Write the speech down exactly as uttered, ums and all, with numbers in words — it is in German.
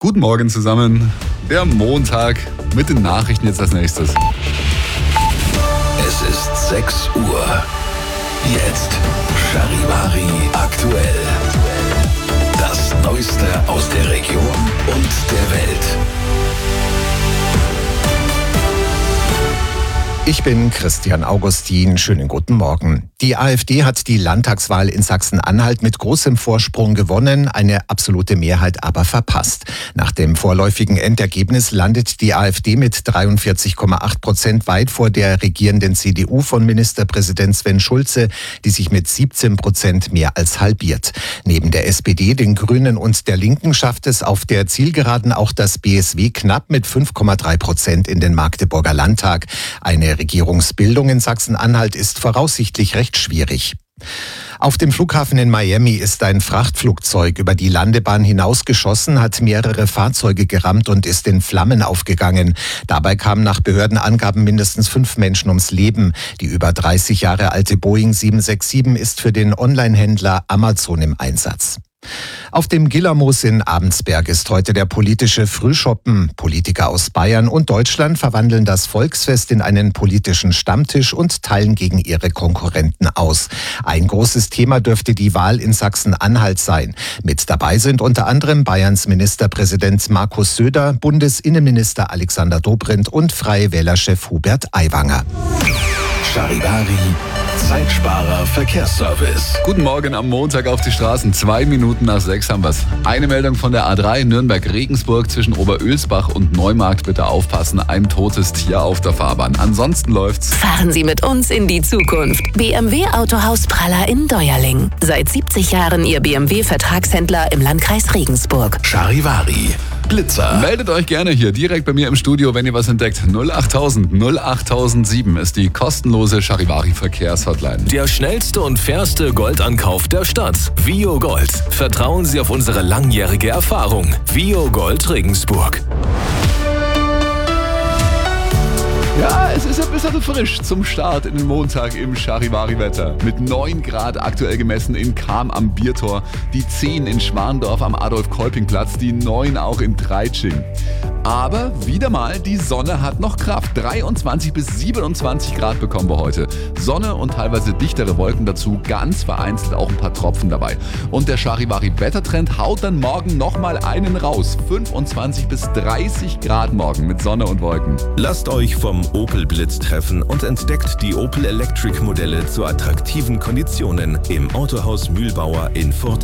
Guten Morgen zusammen. Der Montag mit den Nachrichten jetzt als nächstes. Es ist sechs Uhr. Jetzt Charivari aktuell. Das Neueste aus der Region und der Welt. Ich bin Christian Augustin. Schönen guten Morgen. Die AfD hat die Landtagswahl in Sachsen-Anhalt mit großem Vorsprung gewonnen, eine absolute Mehrheit aber verpasst. Nach dem vorläufigen Endergebnis landet die AfD mit dreiundvierzig Komma acht Prozent weit vor der regierenden C D U von Ministerpräsident Sven Schulze, die sich mit siebzehn Prozent mehr als halbiert. Neben der S P D, den Grünen und der Linken schafft es auf der Zielgeraden auch das B S W knapp mit fünf Komma drei Prozent in den Magdeburger Landtag. Eine Regierungsbildung in Sachsen-Anhalt ist voraussichtlich recht schwierig. Auf dem Flughafen in Miami ist ein Frachtflugzeug über die Landebahn hinausgeschossen, hat mehrere Fahrzeuge gerammt und ist in Flammen aufgegangen. Dabei kamen nach Behördenangaben mindestens fünf Menschen ums Leben. Die über dreißig Jahre alte Boeing sieben sechs sieben ist für den Online-Händler Amazon im Einsatz. Auf dem Gillermoos in Abensberg ist heute der politische Frühschoppen. Politiker aus Bayern und Deutschland verwandeln das Volksfest in einen politischen Stammtisch und teilen gegen ihre Konkurrenten aus. Ein großes Thema dürfte die Wahl in Sachsen-Anhalt sein. Mit dabei sind unter anderem Bayerns Ministerpräsident Markus Söder, Bundesinnenminister Alexander Dobrindt und Freie Wählerchef Hubert Aiwanger. Charivari, Zeitsparer Verkehrsservice. Guten Morgen am Montag auf die Straßen. Zwei Minuten nach sechs haben wir's. Eine Meldung von der A drei Nürnberg-Regensburg zwischen Oberölsbach und Neumarkt. Bitte aufpassen, ein totes Tier auf der Fahrbahn. Ansonsten läuft's. Fahren Sie mit uns in die Zukunft. B M W Autohaus Praller in Deuerling. Seit siebzig Jahren Ihr B M W-Vertragshändler im Landkreis Regensburg. Charivari, Blitzer. Meldet euch gerne hier direkt bei mir im Studio, wenn ihr was entdeckt. null achttausend null achttausendsieben ist die kostenlose Charivari-Verkehrshotline. Der schnellste und fairste Goldankauf der Stadt. Vio Gold. Vertrauen Sie auf unsere langjährige Erfahrung. Vio Gold Regensburg. Ja, es ist ein bisschen frisch zum Start in den Montag im Charivari-Wetter. Mit neun Grad aktuell gemessen in Cham am Biertor, die zehn in Schwandorf am Adolf-Kolping-Platz, die neun auch in Treitsching. Aber wieder mal, die Sonne hat noch Kraft. dreiundzwanzig bis siebenundzwanzig Grad bekommen wir heute. Sonne und teilweise dichtere Wolken dazu, ganz vereinzelt auch ein paar Tropfen dabei. Und der Charivari-Wettertrend haut dann morgen nochmal einen raus. fünfundzwanzig bis dreißig Grad morgen mit Sonne und Wolken. Lasst euch vom Opel Blitz treffen und entdeckt die Opel Electric Modelle zu attraktiven Konditionen im Autohaus Mühlbauer in Furt.